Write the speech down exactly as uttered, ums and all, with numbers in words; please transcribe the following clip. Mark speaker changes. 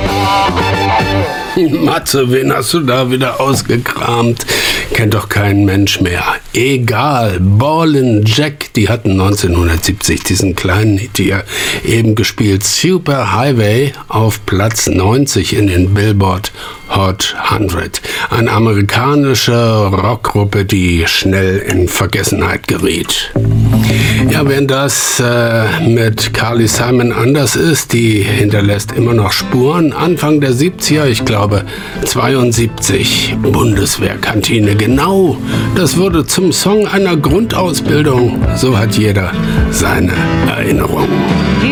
Speaker 1: Matze, wen hast du da wieder ausgekramt? Kennt doch kein Mensch mehr. Egal, Ballin' Jack, die hatten neunzehnhundertsiebzig diesen kleinen Hit hier eben gespielt. Super Highway auf Platz neunzig in den Billboard Hot hundert. Eine amerikanische Rockgruppe, die schnell in Vergessenheit geriet. Ja, wenn das äh, mit Carly Simon anders ist, die hinterlässt immer noch Spuren. Anfang der siebziger, ich glaube zweiundsiebzig, Bundeswehrkantine. Genau, das wurde zum Song einer Grundausbildung. So hat jeder seine Erinnerungen.